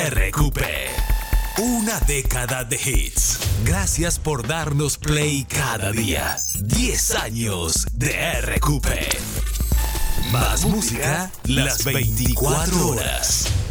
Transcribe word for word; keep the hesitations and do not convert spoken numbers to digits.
R Q P. Una década de hits. Gracias por darnos play cada día. diez años de R Q P. Más música las veinticuatro horas.